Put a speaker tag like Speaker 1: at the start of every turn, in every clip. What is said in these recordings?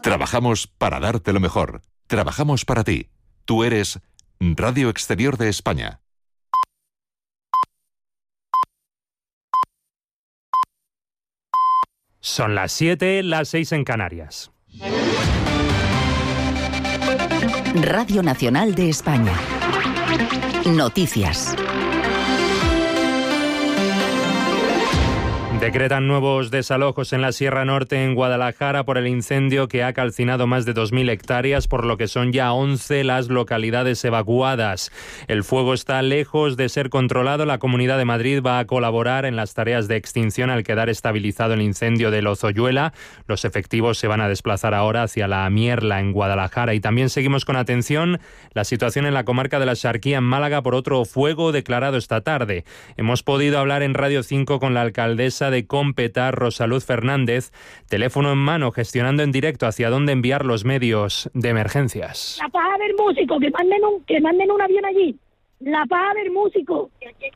Speaker 1: Trabajamos para darte lo mejor. Trabajamos para ti. Tú eres Radio Exterior de España.
Speaker 2: Son las 7, las 6 en Canarias.
Speaker 3: Radio Nacional de España. Noticias.
Speaker 2: Decretan nuevos desalojos en la Sierra Norte, en Guadalajara, por el incendio que ha calcinado más de 2.000 hectáreas, por lo que son ya 11 las localidades evacuadas. El fuego está lejos de ser controlado. La Comunidad de Madrid va a colaborar en las tareas de extinción al quedar estabilizado el incendio de Lozoyuela. Los efectivos se van a desplazar ahora hacia la Mierla, en Guadalajara. Y también seguimos con atención la situación en la comarca de la Xarquía, en Málaga, por otro fuego declarado esta tarde. Hemos podido hablar en Radio 5 con la alcaldesa de Competa, Rosaluz Fernández, teléfono en mano, gestionando en directo hacia dónde enviar los medios de emergencias.
Speaker 4: La paja del músico, que manden un avión allí. La paja del músico.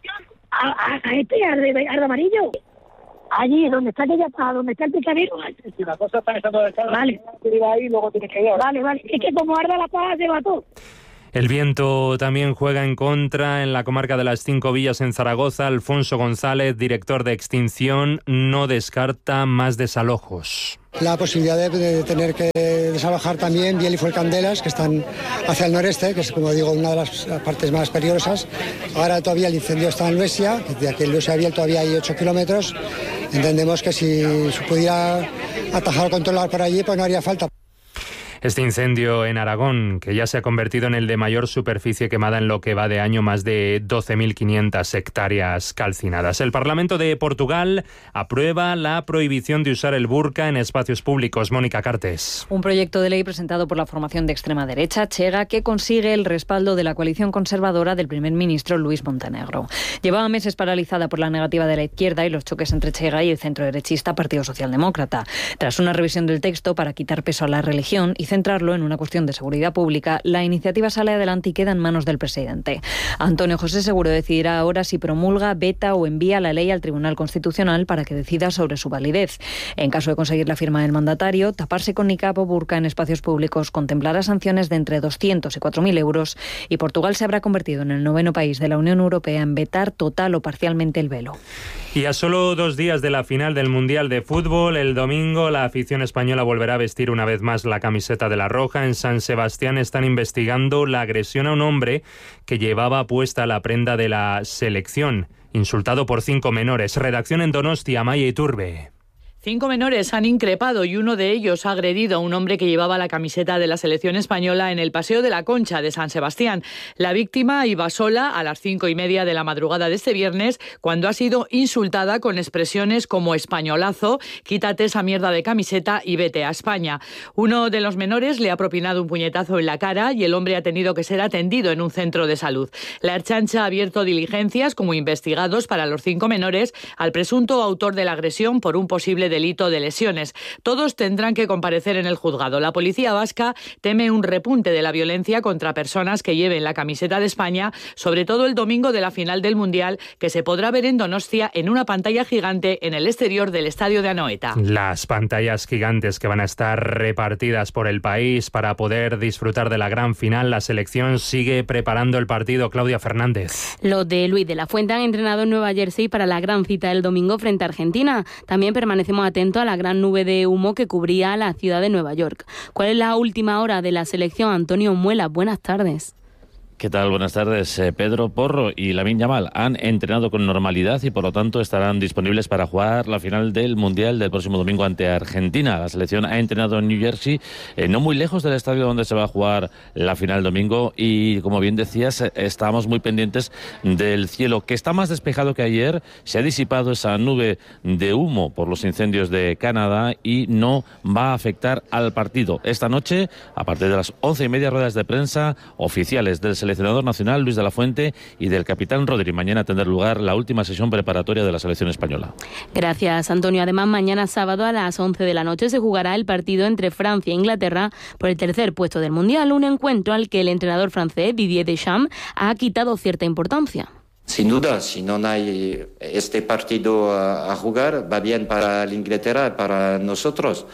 Speaker 4: Al amarillo. Allí, donde está aquella paja, donde está el picadero. Si la cosa está echando de cara, vale. Ahí, luego tienes que ir. Vale. Es que como arda la paja, se va todo.
Speaker 2: El viento también juega en contra en la comarca de las Cinco Villas, en Zaragoza. Alfonso González, director de extinción, no descarta más desalojos.
Speaker 5: La posibilidad de tener que desalojar también Biel y Fuencandelas, que están hacia el noreste, que es, como digo, una de las partes más peligrosas. Ahora todavía el incendio está en Luesia, de aquí en Luesia a Biel todavía hay 8 kilómetros. Entendemos que si se pudiera atajar o controlar por allí, pues no haría falta.
Speaker 2: Este incendio en Aragón, que ya se ha convertido en el de mayor superficie quemada en lo que va de año, más de 12.500 hectáreas calcinadas. El Parlamento de Portugal aprueba la prohibición de usar el burka en espacios públicos. Mónica Cartes.
Speaker 6: Un proyecto de ley presentado por la formación de extrema derecha, Chega, que consigue el respaldo de la coalición conservadora del primer ministro Luis Montenegro. Llevaba meses paralizada por la negativa de la izquierda y los choques entre Chega y el centro-derechista Partido Socialdemócrata. Tras una revisión del texto para quitar peso a la religión y centrarlo en una cuestión de seguridad pública, la iniciativa sale adelante y queda en manos del presidente. Antonio José Seguro decidirá ahora si promulga, veta o envía la ley al Tribunal Constitucional para que decida sobre su validez. En caso de conseguir la firma del mandatario, taparse con niqab o burka en espacios públicos contemplará sanciones de entre 200 y 4.000 euros y Portugal se habrá convertido en el 9º país de la Unión Europea en vetar total o parcialmente el velo.
Speaker 2: Y a solo 2 días de la final del Mundial de Fútbol, el domingo la afición española volverá a vestir una vez más la camiseta de la Roja. En San Sebastián están investigando la agresión a un hombre que llevaba puesta la prenda de la selección, insultado por 5 menores. Redacción en Donostia, Maya Iturbe.
Speaker 7: 5 menores han increpado y uno de ellos ha agredido a un hombre que llevaba la camiseta de la selección española en el Paseo de la Concha de San Sebastián. La víctima iba sola a las 5:30 de la madrugada de este viernes cuando ha sido insultada con expresiones como españolazo, quítate esa mierda de camiseta y vete a España. Uno de los menores le ha propinado un puñetazo en la cara y el hombre ha tenido que ser atendido en un centro de salud. La Ertzaintza ha abierto diligencias como investigados para los 5 menores al presunto autor de la agresión por un posible delito de lesiones. Todos tendrán que comparecer en el juzgado. La policía vasca teme un repunte de la violencia contra personas que lleven la camiseta de España, sobre todo el domingo de la final del Mundial, que se podrá ver en Donostia en una pantalla gigante en el exterior del estadio de Anoeta.
Speaker 2: Las pantallas gigantes que van a estar repartidas por el país para poder disfrutar de la gran final. La selección sigue preparando el partido. Claudia Fernández.
Speaker 8: Los de Luis de la Fuente han entrenado en Nueva Jersey para la gran cita del domingo frente a Argentina. También permanecemos atentos a la gran nube de humo que cubría la ciudad de Nueva York. ¿Cuál es la última hora de la selección? Antonio Muela, buenas tardes.
Speaker 9: ¿Qué tal? Buenas tardes. Pedro Porro y Lamine Yamal han entrenado con normalidad y por lo tanto estarán disponibles para jugar la final del Mundial del próximo domingo ante Argentina. La selección ha entrenado en New Jersey, no muy lejos del estadio donde se va a jugar la final domingo y, como bien decías, estábamos muy pendientes del cielo, que está más despejado que ayer. Se ha disipado esa nube de humo por los incendios de Canadá y no va a afectar al partido. Esta noche, a partir de las 11:30, ruedas de prensa oficiales del seleccionador nacional Luis de la Fuente y del capitán Rodri. Mañana tendrá lugar la última sesión preparatoria de la selección española.
Speaker 8: Gracias, Antonio. Además, mañana sábado a las 11 de la noche se jugará el partido entre Francia e Inglaterra por el tercer puesto del Mundial, un encuentro al que el entrenador francés Didier Deschamps ha quitado cierta importancia.
Speaker 10: Sin duda, si no hay este partido a jugar, va bien para la Inglaterra y para nosotros.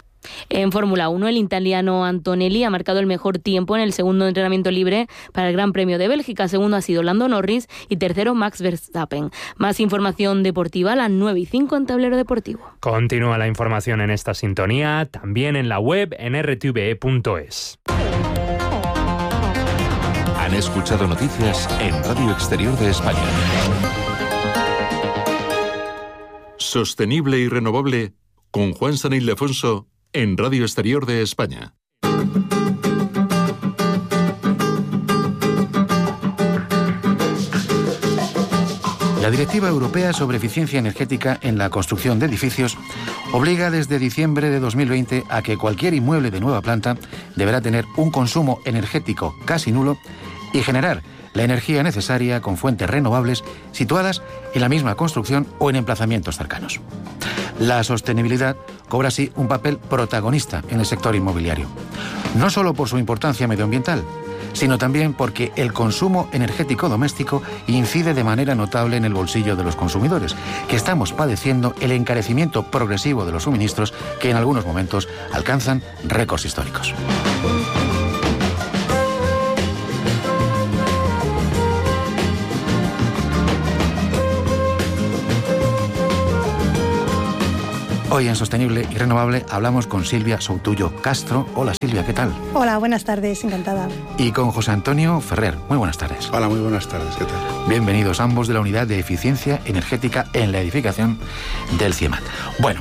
Speaker 8: En Fórmula 1, el italiano Antonelli ha marcado el mejor tiempo en el segundo entrenamiento libre para el Gran Premio de Bélgica. Segundo ha sido Lando Norris y tercero Max Verstappen. Más información deportiva a las 9:05 en Tablero Deportivo.
Speaker 2: Continúa la información en esta sintonía, también en la web en rtve.es.
Speaker 1: Han escuchado noticias en Radio Exterior de España. Sostenible y renovable con Juan San Ildefonso en Radio Exterior de España.
Speaker 11: La Directiva Europea sobre Eficiencia Energética en la Construcción de Edificios obliga desde diciembre de 2020 a que cualquier inmueble de nueva planta deberá tener un consumo energético casi nulo y generar la energía necesaria con fuentes renovables situadas en la misma construcción o en emplazamientos cercanos. La sostenibilidad cobra así un papel protagonista en el sector inmobiliario, no solo por su importancia medioambiental, sino también porque el consumo energético doméstico incide de manera notable en el bolsillo de los consumidores, que estamos padeciendo el encarecimiento progresivo de los suministros que en algunos momentos alcanzan récords históricos. Hoy en Sostenible y Renovable hablamos con Silvia Soutullo Castro. Hola Silvia, ¿qué tal?
Speaker 12: Hola, buenas tardes, encantada.
Speaker 11: Y con José Antonio Ferrer. Muy buenas tardes.
Speaker 13: Hola, muy buenas tardes, ¿qué tal?
Speaker 11: Bienvenidos ambos de la Unidad de Eficiencia Energética en la Edificación del CIEMAT. Bueno,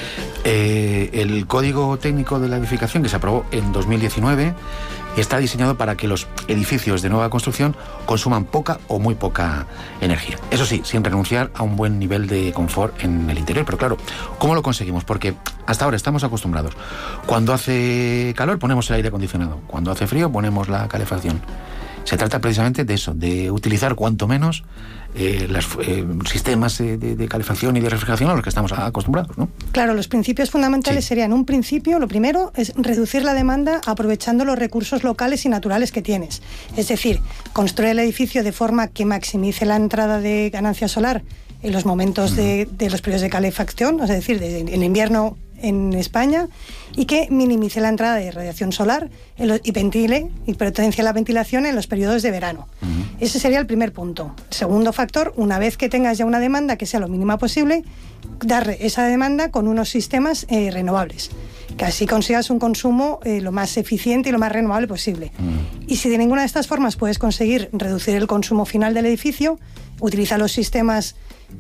Speaker 11: el Código Técnico de la Edificación que se aprobó en 2019 está diseñado para que los edificios de nueva construcción consuman poca o muy poca energía. Eso sí, sin renunciar a un buen nivel de confort en el interior. Pero claro, ¿cómo lo conseguimos? Porque hasta ahora estamos acostumbrados. Cuando hace calor ponemos el aire acondicionado. Cuando hace frío ponemos la calefacción. Se trata precisamente de eso, de utilizar cuanto menos los sistemas de calefacción y de refrigeración a los que estamos acostumbrados, ¿no?
Speaker 12: Claro, los principios fundamentales serían, un principio, lo primero es reducir la demanda aprovechando los recursos locales y naturales que tienes. Es decir, construir el edificio de forma que maximice la entrada de ganancia solar en los momentos de los periodos de calefacción, es decir, en invierno en España, y que minimice la entrada de radiación solar y ventile y potencie la ventilación en los periodos de verano. Ese sería el primer punto. Segundo factor, una vez que tengas ya una demanda que sea lo mínima posible, dar esa demanda con unos sistemas renovables, que así consigas un consumo lo más eficiente y lo más renovable posible. Y si de ninguna de estas formas puedes conseguir reducir el consumo final del edificio, utiliza los sistemas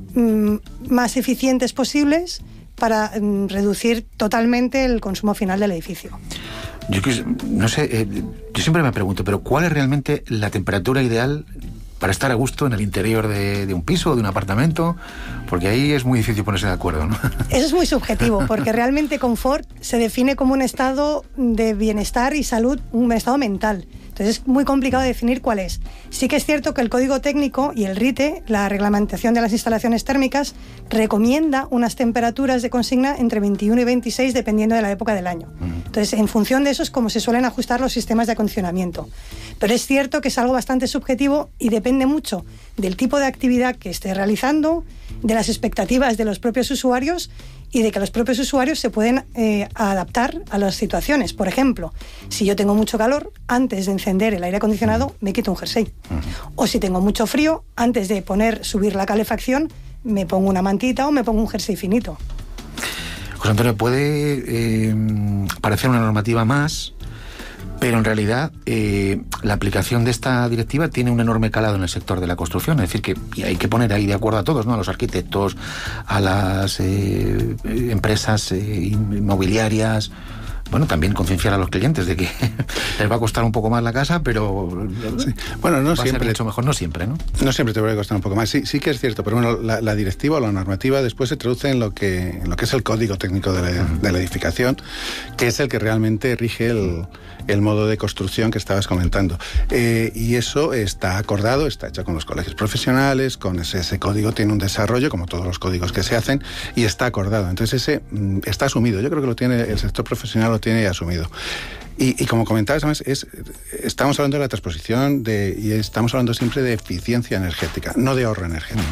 Speaker 12: más eficientes posibles para reducir totalmente el consumo final del edificio.
Speaker 11: Yo no sé, yo siempre me pregunto, pero ¿cuál es realmente la temperatura ideal para estar a gusto en el interior de un piso o de un apartamento? Porque ahí es muy difícil ponerse de acuerdo, ¿no?
Speaker 12: Eso es muy subjetivo, porque realmente confort se define como un estado de bienestar y salud, un estado mental. Entonces es muy complicado definir cuál es. Sí que es cierto que el Código Técnico y el RITE, la reglamentación de las instalaciones térmicas, recomienda unas temperaturas de consigna entre 21 y 26 dependiendo de la época del año. Entonces, en función de eso es como se suelen ajustar los sistemas de acondicionamiento. Pero es cierto que es algo bastante subjetivo y depende mucho del tipo de actividad que esté realizando, de las expectativas de los propios usuarios y de que los propios usuarios se pueden adaptar a las situaciones. Por ejemplo, si yo tengo mucho calor, antes de encender el aire acondicionado me quito un jersey. O si tengo mucho frío, antes de subir la calefacción, me pongo una mantita o me pongo un jersey finito.
Speaker 11: José Antonio, puede parecer una normativa más, pero en realidad la aplicación de esta directiva tiene un enorme calado en el sector de la construcción. Es decir, que hay que poner ahí de acuerdo a todos, ¿no? A los arquitectos, a las empresas inmobiliarias. Bueno, también concienciar a los clientes de que les va a costar un poco más la casa, pero
Speaker 13: sí. Bueno, no
Speaker 11: va
Speaker 13: siempre.
Speaker 11: A ser mucho mejor, no siempre, ¿no?
Speaker 13: No siempre te va a costar un poco más. Sí que es cierto, pero bueno, la directiva o la normativa después se traduce en lo que es el Código Técnico de la Edificación, que es el que realmente rige el modo de construcción que estabas comentando. Y eso está acordado, está hecho con los colegios profesionales, con ese código tiene un desarrollo, como todos los códigos que se hacen, y está acordado. Entonces ese está asumido. Yo creo que lo tiene el sector profesional, lo tiene asumido. Y como comentabas, además, estamos hablando de la transposición y estamos hablando siempre de eficiencia energética, no de ahorro energético.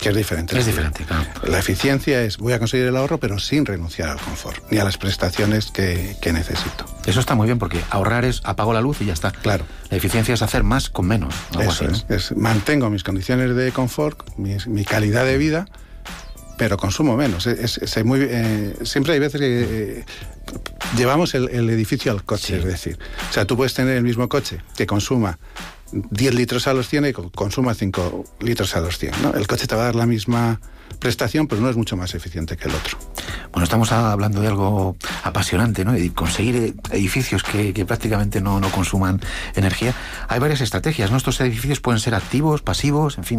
Speaker 13: Que es diferente.
Speaker 11: Es diferente, claro.
Speaker 13: La eficiencia es, voy a conseguir el ahorro, pero sin renunciar al confort, ni a las prestaciones que necesito.
Speaker 11: Eso está muy bien, porque ahorrar es apago la luz y ya está.
Speaker 13: Claro.
Speaker 11: La eficiencia es hacer más con menos.
Speaker 13: Eso así, ¿no? Mantengo mis condiciones de confort, mi calidad de vida, pero consumo menos. Siempre hay veces que llevamos el edificio al coche, es decir, o sea, tú puedes tener el mismo coche que consuma 10 litros a los 100 y consuma 5 litros a los 100, ¿no? El coche te va a dar la misma prestación, pero no es mucho más eficiente que el otro.
Speaker 11: Bueno, estamos hablando de algo apasionante, ¿no? Y conseguir edificios que prácticamente no consuman energía. Hay varias estrategias, ¿no? Estos edificios pueden ser activos, pasivos, en fin.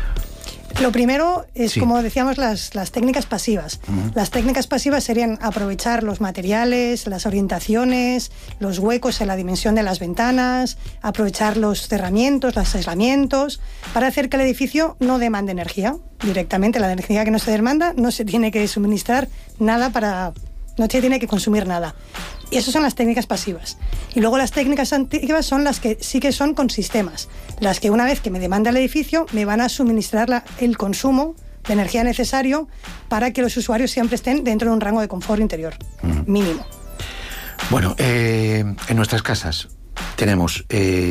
Speaker 12: Lo primero es, como decíamos, las técnicas pasivas.
Speaker 11: Uh-huh.
Speaker 12: Las técnicas pasivas serían aprovechar los materiales, las orientaciones, los huecos en la dimensión de las ventanas, aprovechar los cerramientos, los aislamientos, para hacer que el edificio no demande energía directamente. La energía que no se demanda no se tiene que suministrar nada no se tiene que consumir nada. Y esas son las técnicas pasivas. Y luego las técnicas activas son las que sí que son con sistemas. Las que una vez que me demanda el edificio me van a suministrar el consumo de energía necesario para que los usuarios siempre estén dentro de un rango de confort interior mínimo.
Speaker 11: Bueno, en nuestras casas tenemos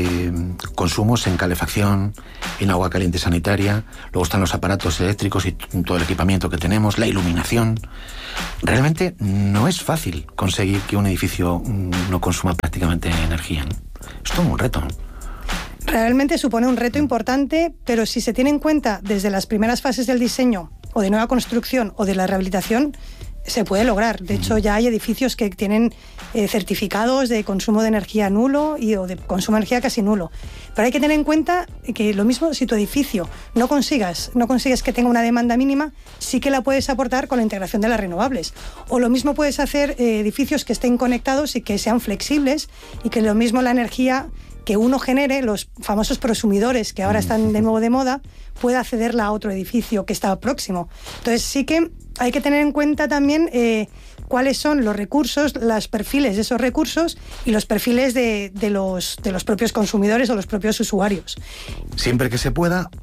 Speaker 11: consumos en calefacción, en agua caliente sanitaria, luego están los aparatos eléctricos y todo el equipamiento que tenemos, la iluminación. Realmente no es fácil conseguir que un edificio no consuma prácticamente energía, ¿no? Es todo un reto.
Speaker 12: Realmente supone un reto importante, pero si se tiene en cuenta desde las primeras fases del diseño o de nueva construcción o de la rehabilitación, se puede lograr. De hecho, ya hay edificios que tienen certificados de consumo de energía nulo o de consumo de energía casi nulo. Pero hay que tener en cuenta que lo mismo, si tu edificio no consigues que tenga una demanda mínima, sí que la puedes aportar con la integración de las renovables. O lo mismo puedes hacer edificios que estén conectados y que sean flexibles, y que lo mismo la energía que uno genere, los famosos prosumidores que ahora están de nuevo de moda, pueda accederla a otro edificio que está próximo. Entonces sí que hay que tener en cuenta también cuáles son los recursos, los perfiles de esos recursos y los perfiles de los propios consumidores o los propios usuarios.
Speaker 11: Siempre que se pueda,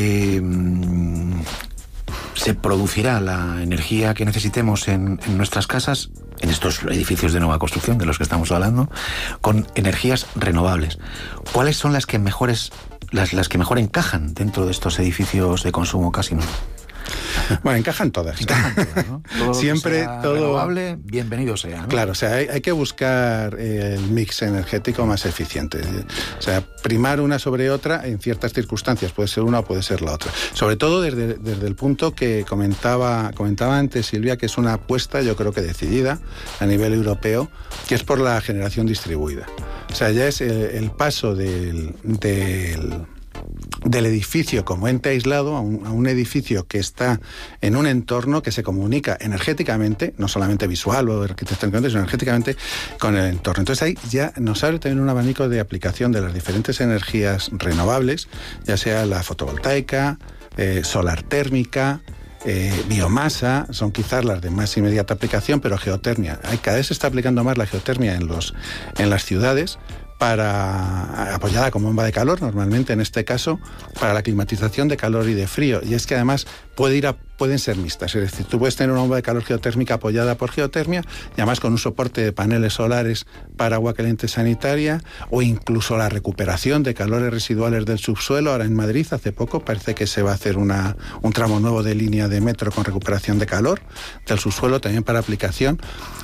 Speaker 11: se producirá la energía que necesitemos en nuestras casas, en estos edificios de nueva construcción de los que estamos hablando, con energías renovables. ¿Cuáles son las que mejor encajan dentro de estos edificios de consumo casi nulo?
Speaker 13: Bueno, encajan todas.
Speaker 11: ¿No? Todo
Speaker 13: siempre todo
Speaker 11: renovable, bienvenido sea, ¿no?
Speaker 13: Claro, o sea, hay que buscar el mix energético más eficiente. O sea, primar una sobre otra en ciertas circunstancias, puede ser una o puede ser la otra. Sobre todo desde el punto que comentaba antes Silvia, que es una apuesta, yo creo que decidida a nivel europeo, que es por la generación distribuida. O sea, ya es el paso del edificio como ente aislado a un edificio que está en un entorno que se comunica energéticamente, no solamente visual o arquitectónicamente, sino energéticamente con el entorno. Entonces ahí ya nos abre también un abanico de aplicación de las diferentes energías renovables, ya sea la fotovoltaica, solar térmica, biomasa, son quizás las de más inmediata aplicación, pero geotermia. Cada vez se está aplicando más la geotermia en las ciudades, apoyada con bomba de calor, normalmente en este caso, para la climatización de calor y de frío. Y es que además pueden ser mixtas, es decir, tú puedes tener una bomba de calor geotérmica apoyada por geotermia y además con un soporte de paneles solares para agua caliente sanitaria, o incluso la recuperación de calores residuales del subsuelo. Ahora en Madrid hace poco parece que se va a hacer un tramo nuevo de línea de metro con recuperación de calor del subsuelo también para aplicación.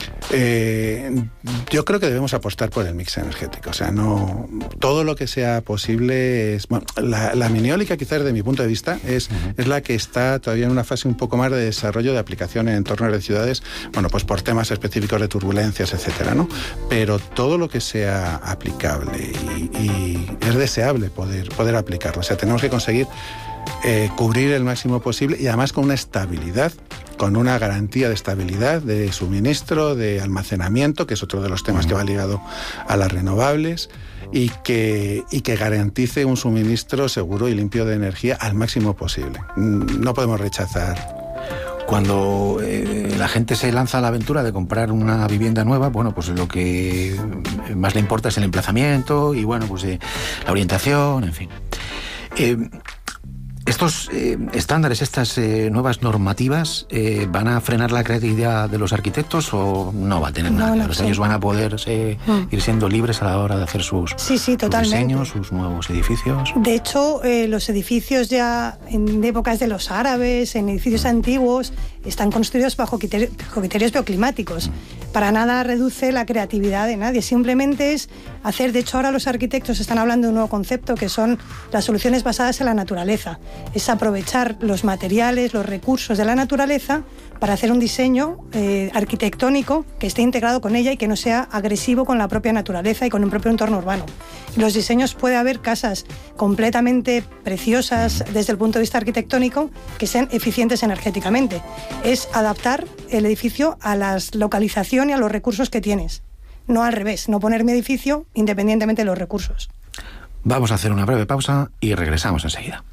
Speaker 13: Yo creo que debemos apostar por el mix energético, o sea, no todo lo que sea posible es, bueno, la miniólica quizás desde mi punto de vista es la que está todavía en una fase un poco más de desarrollo de aplicación en entornos de ciudades, bueno, pues por temas específicos de turbulencias, etcétera, ¿no? Pero todo lo que sea aplicable y es deseable poder aplicarlo, o sea, tenemos que conseguir cubrir el máximo posible y además con una estabilidad, con una garantía de estabilidad de suministro, de almacenamiento, que es otro de los temas que va ligado a las renovables, y que garantice un suministro seguro y limpio de energía al máximo posible. No podemos rechazar.
Speaker 11: Cuando la gente se lanza a la aventura de comprar una vivienda nueva, bueno, pues lo que más le importa es el emplazamiento y, bueno, pues la orientación, en fin. ¿Estos estándares, estas nuevas normativas, van a frenar la creatividad de los arquitectos o no va a tener nada? No, ellos van a poder ir siendo libres a la hora de hacer sus diseños, sus nuevos edificios.
Speaker 12: De hecho, los edificios ya en épocas de los árabes, en edificios antiguos, están construidos bajo criterios bioclimáticos. Para nada reduce la creatividad de nadie, simplemente es hacer. De hecho, ahora los arquitectos están hablando de un nuevo concepto que son las soluciones basadas en la naturaleza. Es aprovechar los materiales, los recursos de la naturaleza para hacer un diseño arquitectónico que esté integrado con ella y que no sea agresivo con la propia naturaleza y con el propio entorno urbano. En los diseños puede haber casas completamente preciosas desde el punto de vista arquitectónico que sean eficientes energéticamente. Es adaptar el edificio a la localización y a los recursos que tienes. No al revés, no poner mi edificio independientemente de los recursos.
Speaker 11: Vamos a hacer una breve pausa y regresamos enseguida.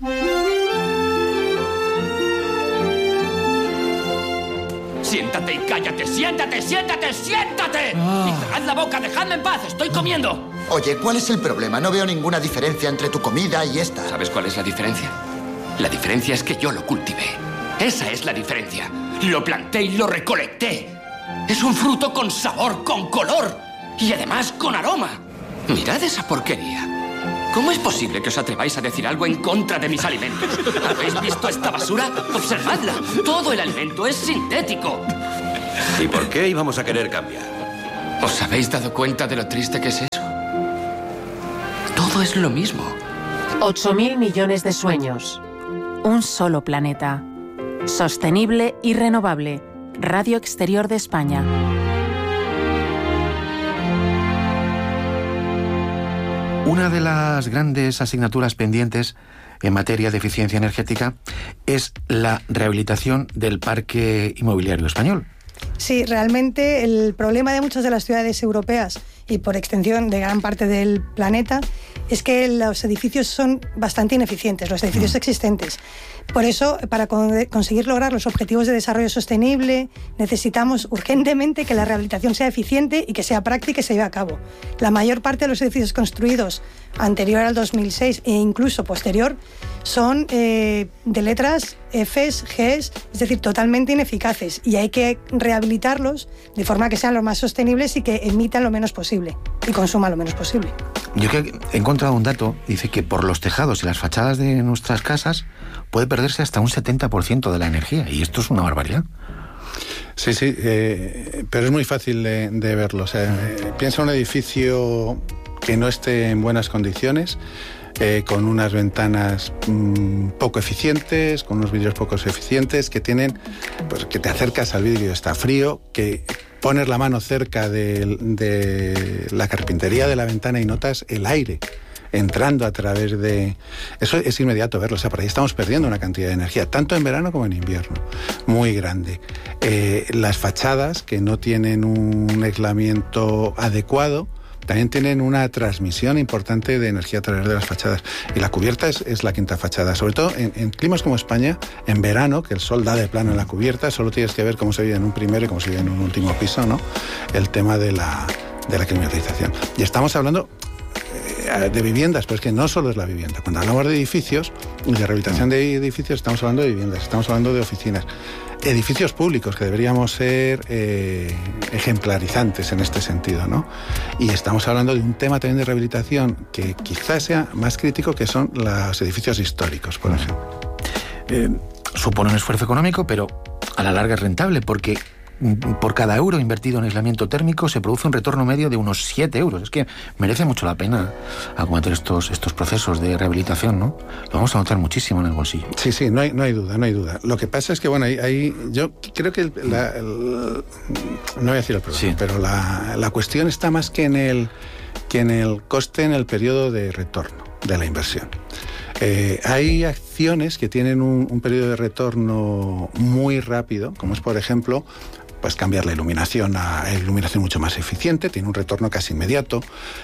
Speaker 14: Siéntate y cállate, siéntate, siéntate, siéntate. Y cerrad la boca, dejadme en paz, estoy comiendo.
Speaker 15: Oye, ¿cuál es el problema? No veo ninguna diferencia entre tu comida y esta.
Speaker 14: ¿Sabes cuál es la diferencia? La diferencia es que yo lo cultivé. Esa es la diferencia. Lo planté y lo recolecté. Es un fruto con sabor, con color y además con aroma. Mirad esa porquería. ¿Cómo es posible que os atreváis a decir algo en contra de mis alimentos? ¿Habéis visto esta basura? Observadla. Todo el alimento es sintético.
Speaker 16: ¿Y por qué íbamos a querer cambiar?
Speaker 14: ¿Os habéis dado cuenta de lo triste que es eso? Todo es lo mismo.
Speaker 17: 8.000 millones de sueños. Un solo planeta. Sostenible y renovable. Radio Exterior de España.
Speaker 11: Una de las grandes asignaturas pendientes en materia de eficiencia energética es la rehabilitación del parque inmobiliario español.
Speaker 12: Sí, realmente el problema de muchas de las ciudades europeas y por extensión de gran parte del planeta es que los edificios son bastante ineficientes, los edificios existentes. Por eso, para conseguir lograr los objetivos de desarrollo sostenible, necesitamos urgentemente que la rehabilitación sea eficiente y que sea práctica y se lleve a cabo. La mayor parte de los edificios construidos anterior al 2006 e incluso posterior son de letras Fs, Gs, es decir, totalmente ineficaces, y hay que rehabilitarlos de forma que sean lo más sostenibles y que emitan lo menos posible y consuman lo menos posible.
Speaker 11: Yo he encontrado un dato, dice que por los tejados y las fachadas de nuestras casas puede perderse hasta un 70% de la energía, y esto es una barbaridad.
Speaker 13: Sí, pero es muy fácil de verlo. O sea, piensa un edificio que no esté en buenas condiciones, con unas ventanas poco eficientes, con unos vidrios poco eficientes, que tienen, pues que te acercas al vidrio, está frío, que pones la mano cerca de la carpintería de la ventana y notas el aire entrando a través de... Eso es inmediato verlo, o sea, por ahí estamos perdiendo una cantidad de energía, tanto en verano como en invierno, muy grande. Las fachadas, que no tienen un aislamiento adecuado, también tienen una transmisión importante de energía a través de las fachadas. Y la cubierta es la quinta fachada. Sobre todo en climas como España, en verano, que el sol da de plano en la cubierta, solo tienes que ver cómo se vive en un primero y cómo se vive en un último piso, ¿no? El tema de la climatización. Y estamos hablando de viviendas, pero es que no solo es la vivienda. Cuando hablamos de edificios y de rehabilitación de edificios, estamos hablando de viviendas, estamos hablando de oficinas. Edificios públicos que deberíamos ser ejemplarizantes en este sentido, ¿no? Y estamos hablando de un tema también de rehabilitación que quizás sea más crítico, que son los edificios históricos, por ejemplo.
Speaker 11: Supone un esfuerzo económico, pero a la larga es rentable, porque por cada euro invertido en aislamiento térmico se produce un retorno medio de unos 7 euros. Es que merece mucho la pena acometer estos procesos de rehabilitación, ¿no? Lo vamos a notar muchísimo en el bolsillo.
Speaker 13: Sí, no hay duda. Lo que pasa es que, bueno, ahí yo creo que no voy a decir el problema, pero la cuestión está más que en el coste en el periodo de retorno de la inversión. Hay acciones que tienen un periodo de retorno muy rápido, como es, por ejemplo, pues cambiar la iluminación a iluminación mucho más eficiente, tiene un retorno casi inmediato.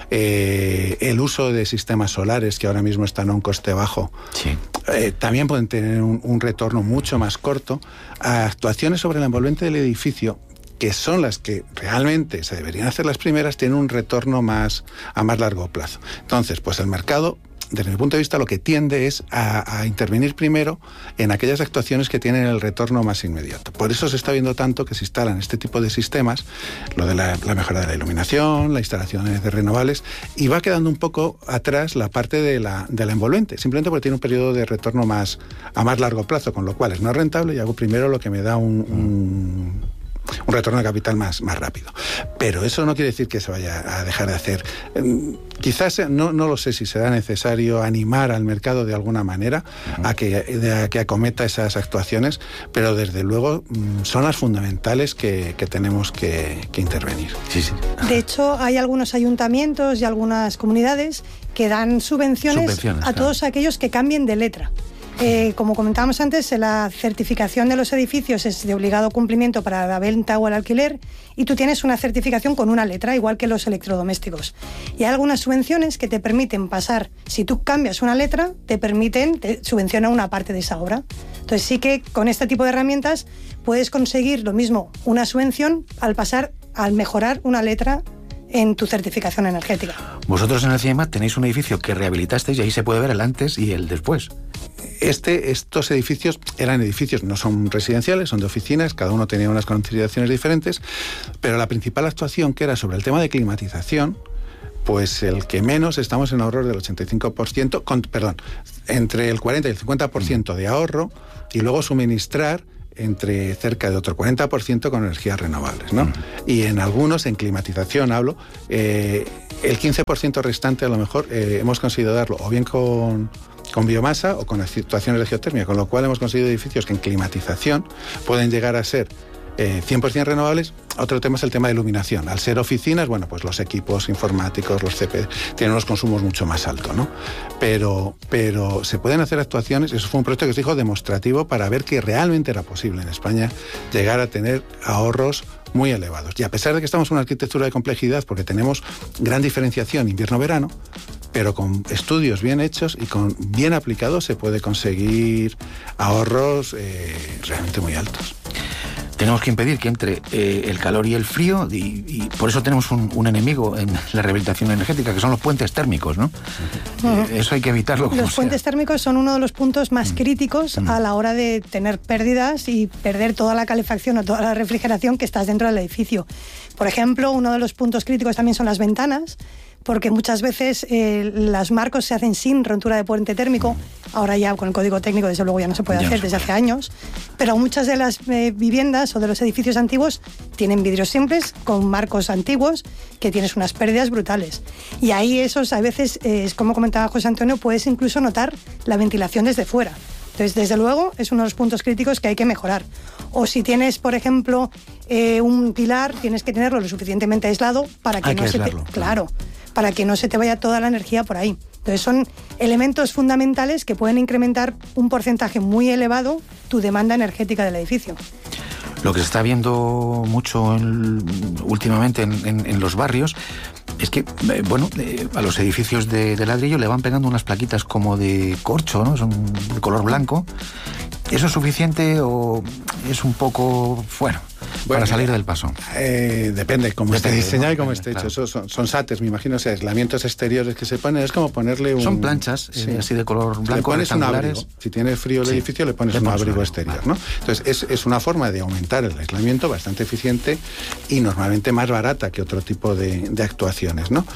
Speaker 13: El uso de sistemas solares, que ahora mismo están a un coste bajo, también pueden tener un retorno mucho más corto. Actuaciones sobre el envolvente del edificio, que son las que realmente se deberían hacer las primeras, tienen un retorno a más largo plazo. Entonces, pues el mercado desde mi punto de vista, lo que tiende es a intervenir primero en aquellas actuaciones que tienen el retorno más inmediato. Por eso se está viendo tanto que se instalan este tipo de sistemas, lo de la mejora de la iluminación, la instalación de renovables, y va quedando un poco atrás la parte de la envolvente, simplemente porque tiene un periodo de retorno a más largo plazo, con lo cual es no rentable y hago primero lo que me da un retorno de capital más rápido. Pero eso no quiere decir que se vaya a dejar de hacer. Quizás, no lo sé si será necesario animar al mercado de alguna manera a que acometa esas actuaciones, pero desde luego son las fundamentales que tenemos que intervenir.
Speaker 11: Sí.
Speaker 12: De hecho, hay algunos ayuntamientos y algunas comunidades que dan subvenciones a todos aquellos que cambien de letra. Como comentábamos antes, la certificación de los edificios es de obligado cumplimiento para la venta o el alquiler, y tú tienes una certificación con una letra, igual que los electrodomésticos. Y hay algunas subvenciones que te permiten pasar, si tú cambias una letra, te subvencionan una parte de esa obra. Entonces sí que con este tipo de herramientas puedes conseguir lo mismo, una subvención al mejorar una letra en tu certificación energética.
Speaker 11: Vosotros en el CIEMAT tenéis un edificio que rehabilitasteis y ahí se puede ver el antes y el después.
Speaker 13: Estos edificios eran edificios, no son residenciales, son de oficinas, cada uno tenía unas consideraciones diferentes, pero la principal actuación, que era sobre el tema de climatización, pues el que menos, estamos en ahorros del 85%, entre el 40 y el 50% de ahorro, y luego suministrar entre cerca de otro 40% con energías renovables, ¿no? Y en algunos, en climatización hablo, el 15% restante a lo mejor hemos conseguido darlo o bien con biomasa o con situaciones de geotermia, con lo cual hemos conseguido edificios que en climatización pueden llegar a ser 100% renovables. Otro tema es el tema de iluminación. Al ser oficinas, bueno, pues los equipos informáticos, los CP, tienen unos consumos mucho más altos, ¿no? Pero se pueden hacer actuaciones. Eso fue un proyecto que se dijo demostrativo para ver que realmente era posible en España llegar a tener ahorros muy elevados. Y a pesar de que estamos en una arquitectura de complejidad, porque tenemos gran diferenciación invierno-verano, pero con estudios bien hechos y con bien aplicados se puede conseguir ahorros realmente muy altos.
Speaker 11: Tenemos que impedir que entre el calor y el frío, y por eso tenemos un enemigo en la rehabilitación energética, que son los puentes térmicos, ¿no? Eso hay que evitarlo.
Speaker 12: Los puentes térmicos son uno de los puntos más críticos a la hora de tener pérdidas y perder toda la calefacción o toda la refrigeración que estás dentro del edificio. Por ejemplo, uno de los puntos críticos también son las ventanas, porque muchas veces los marcos se hacen sin rotura de puente térmico. Ahora ya con el código técnico desde luego ya no se puede hacer desde hace años, pero muchas de las viviendas o de los edificios antiguos tienen vidrios simples con marcos antiguos que tienes unas pérdidas brutales. Y ahí esos a veces, como comentaba José Antonio, puedes incluso notar la ventilación desde fuera. Entonces, desde luego, es uno de los puntos críticos que hay que mejorar. O si tienes, por ejemplo, un pilar, tienes que tenerlo lo suficientemente aislado para que no se te... Claro, para que no se te vaya toda la energía por ahí. Entonces, son elementos fundamentales que pueden incrementar un porcentaje muy elevado tu demanda energética del edificio.
Speaker 11: Lo que se está viendo mucho últimamente en los barrios es que, a los edificios de ladrillo le van pegando unas plaquitas como de corcho, ¿no? Son de color blanco. ¿Eso es suficiente o es un poco, para salir del paso?
Speaker 13: Depende cómo esté diseñado y cómo esté hecho. Eso son SATES, me imagino, o sea, aislamientos exteriores que se ponen. Es como ponerle
Speaker 11: Son planchas, así de color blanco,
Speaker 13: le pones un
Speaker 11: rectangulares.
Speaker 13: abrigo. Si tiene frío el edificio, le pones un abrigo exterior, ¿no? Entonces, es una forma de aumentar el aislamiento bastante eficiente y normalmente más barata que otro tipo de actuaciones, ¿no?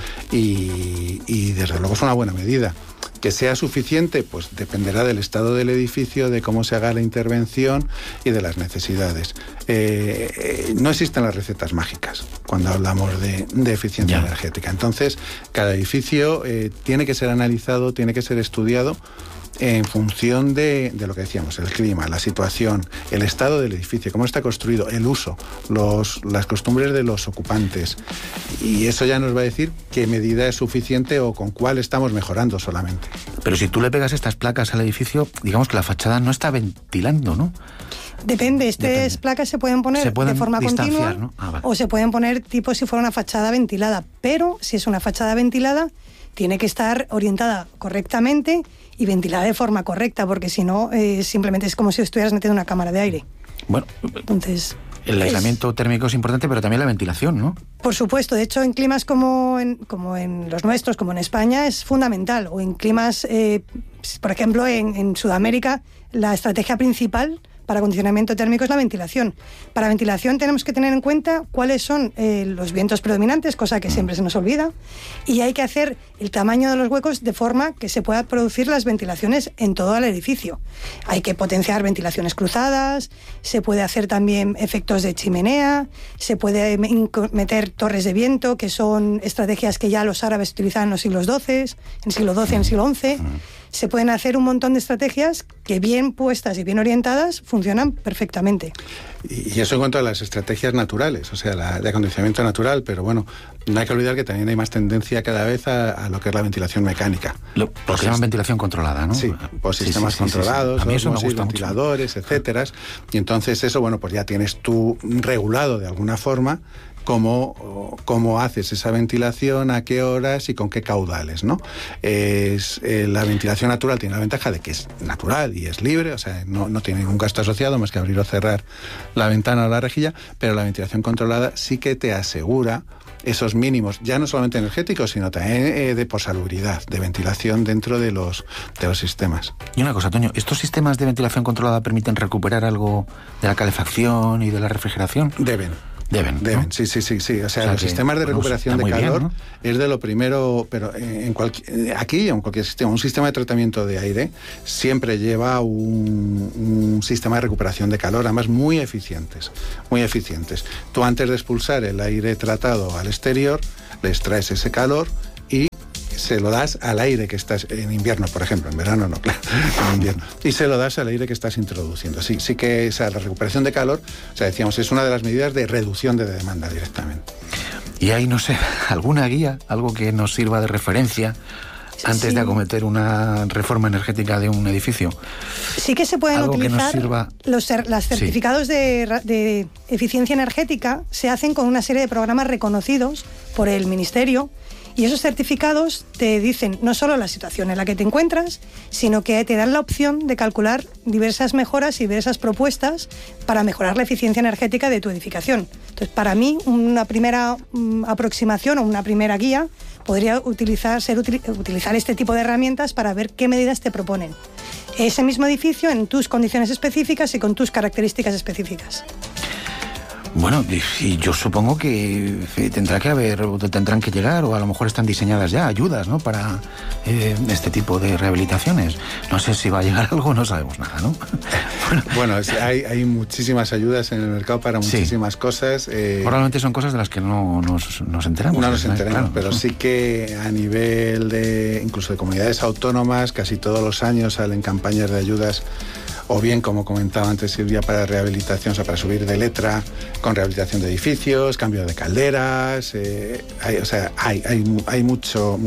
Speaker 13: Y desde luego es una buena medida. Que sea suficiente, pues dependerá del estado del edificio, de cómo se haga la intervención y de las necesidades. No existen las recetas mágicas cuando hablamos de eficiencia energética. Entonces, cada edificio tiene que ser analizado, tiene que ser estudiado en función de lo que decíamos, el clima, la situación, el estado del edificio, cómo está construido, el uso, las costumbres de los ocupantes. Y eso ya nos va a decir qué medida es suficiente o con cuál estamos mejorando solamente.
Speaker 11: Pero si tú le pegas estas placas al edificio, digamos que la fachada no está ventilando, ¿no?
Speaker 12: Depende. Placas se pueden poner de forma continua, ¿no? O se pueden poner tipo si fuera una fachada ventilada. Pero si es una fachada ventilada, tiene que estar orientada correctamente y ventilada de forma correcta, porque si no, simplemente es como si estuvieras metiendo una cámara de aire.
Speaker 11: Bueno,
Speaker 12: entonces,
Speaker 11: El aislamiento térmico es importante, pero también la ventilación, ¿no?
Speaker 12: Por supuesto, de hecho en climas como en los nuestros, como en España, es fundamental. O en climas, por ejemplo, en Sudamérica, la estrategia principal para acondicionamiento térmico es la ventilación. Para ventilación tenemos que tener en cuenta cuáles son los vientos predominantes, cosa que siempre se nos olvida, y hay que hacer el tamaño de los huecos de forma que se puedan producir las ventilaciones en todo el edificio. Hay que potenciar ventilaciones cruzadas, se puede hacer también efectos de chimenea, se puede meter torres de viento, que son estrategias que ya los árabes utilizaban en los siglos XII, en el siglo XII, en el siglo XI. Se pueden hacer un montón de estrategias que bien puestas y bien orientadas funcionan perfectamente.
Speaker 13: Y eso en cuanto a las estrategias naturales, o sea, de acondicionamiento natural, pero bueno, no hay que olvidar que también hay más tendencia cada vez a lo que es la ventilación mecánica.
Speaker 11: Lo que se llama ventilación controlada, ¿no?
Speaker 13: Sí, pues sistemas controlados,
Speaker 11: a mí eso me gusta
Speaker 13: ventiladores,
Speaker 11: mucho.
Speaker 13: Etcétera. Y entonces eso, bueno, pues ya tienes tú regulado de alguna forma cómo haces esa ventilación, a qué horas y con qué caudales, ¿no? La ventilación natural tiene la ventaja de que es natural y es libre, o sea, no tiene ningún gasto asociado más que abrir o cerrar la ventana o la rejilla, pero la ventilación controlada sí que te asegura esos mínimos, ya no solamente energéticos, sino también por salubridad, de ventilación dentro de los sistemas.
Speaker 11: Y una cosa, Toño, ¿estos sistemas de ventilación controlada permiten recuperar algo de la calefacción y de la refrigeración?
Speaker 13: Deben,
Speaker 11: ¿no?
Speaker 13: sí. O sea, los sistemas de recuperación de calor, ¿no? Es de lo primero, pero aquí en cualquier sistema, un sistema de tratamiento de aire siempre lleva un sistema de recuperación de calor, además muy eficientes. Tú antes de expulsar el aire tratado al exterior, le extraes ese calor y se lo das al aire que estás en invierno, por ejemplo, en verano no, claro, en invierno, y se lo das al aire que estás introduciendo. Sí que esa la recuperación de calor, o sea, decíamos, es una de las medidas de reducción de demanda directamente.
Speaker 11: Y hay, no sé, alguna guía, algo que nos sirva de referencia antes de acometer una reforma energética de un edificio.
Speaker 12: Sí que se pueden utilizar los certificados de eficiencia energética, se hacen con una serie de programas reconocidos por el Ministerio. Y esos certificados te dicen no solo la situación en la que te encuentras, sino que te dan la opción de calcular diversas mejoras y diversas propuestas para mejorar la eficiencia energética de tu edificación. Entonces, para mí, una primera aproximación o una primera guía podría utilizar este tipo de herramientas para ver qué medidas te proponen ese mismo edificio en tus condiciones específicas y con tus características específicas.
Speaker 11: Bueno, y yo supongo que tendrán que llegar, o a lo mejor están diseñadas ya ayudas, ¿no?, para este tipo de rehabilitaciones. No sé si va a llegar algo, no sabemos nada, ¿no?
Speaker 13: Bueno, hay muchísimas ayudas en el mercado para muchísimas cosas.
Speaker 11: Probablemente son cosas de las que no nos enteramos.
Speaker 13: No nos enteramos, claro, pero
Speaker 11: ¿no?
Speaker 13: Sí que a nivel incluso de comunidades autónomas, casi todos los años salen campañas de ayudas, o bien, como comentaba antes Silvia, para rehabilitación, o sea, para subir de letra, con rehabilitación de edificios, cambio de calderas, hay mucho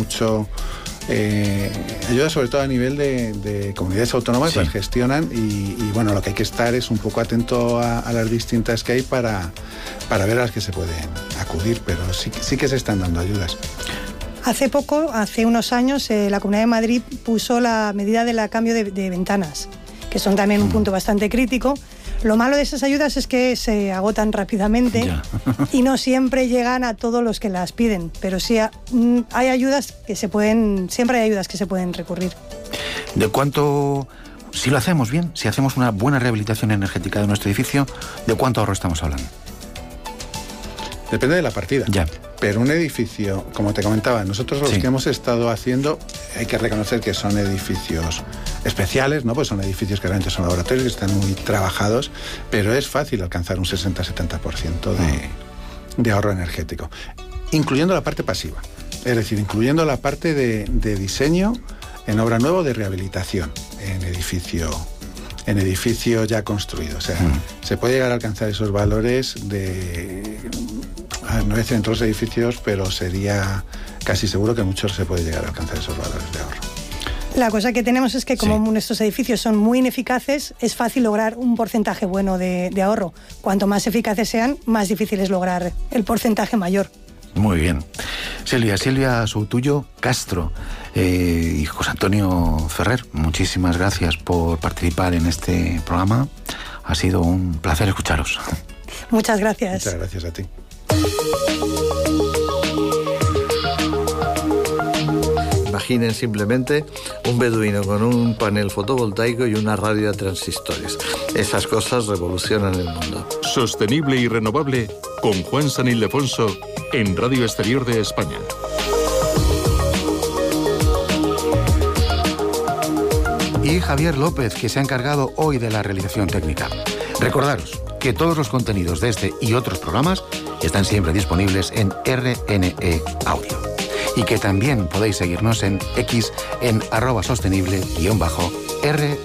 Speaker 13: ayuda, sobre todo a nivel de comunidades autónomas, las gestionan y bueno, lo que hay que estar es un poco atento a las distintas que hay para ver a las que se pueden acudir, pero sí que se están dando ayudas.
Speaker 12: Hace unos años, la Comunidad de Madrid puso la medida del cambio de ventanas, que son también un punto bastante crítico. Lo malo de esas ayudas es que se agotan rápidamente y no siempre llegan a todos los que las piden, pero sí hay ayudas que siempre hay ayudas que se pueden recurrir.
Speaker 11: ¿De cuánto, si lo hacemos bien, si hacemos una buena rehabilitación energética de nuestro edificio, de cuánto ahorro estamos hablando?
Speaker 13: Depende de la partida.
Speaker 11: Ya.
Speaker 13: Pero un edificio, como te comentaba, nosotros los que hemos estado haciendo, hay que reconocer que son edificios especiales, ¿no? Pues son edificios que realmente son laboratorios, que están muy trabajados, pero es fácil alcanzar un 60-70% de ahorro energético, incluyendo la parte pasiva, es decir, incluyendo la parte de diseño en obra nueva o de rehabilitación en edificio ya construido. O sea, se puede llegar a alcanzar esos valores no voy a decir en todos los edificios, pero sería casi seguro que muchos se puede llegar a alcanzar esos valores de ahorro.
Speaker 12: La cosa que tenemos es que como nuestros edificios son muy ineficaces, es fácil lograr un porcentaje bueno de ahorro. Cuanto más eficaces sean, más difícil es lograr el porcentaje mayor.
Speaker 11: Muy bien. Silvia Soutuyo Castro y José Antonio Ferrer, muchísimas gracias por participar en este programa. Ha sido un placer escucharos.
Speaker 12: Muchas gracias.
Speaker 13: Muchas gracias a ti.
Speaker 18: Imaginen simplemente un beduino con un panel fotovoltaico y una radio a transistores. Esas cosas revolucionan el mundo.
Speaker 1: Sostenible y renovable con Juan San Ildefonso en Radio Exterior de España.
Speaker 11: Y Javier López, que se ha encargado hoy de la realización técnica. Recordaros que todos los contenidos de este y otros programas están siempre disponibles en RNE Audio. Y que también podéis seguirnos en X en @sostenible_r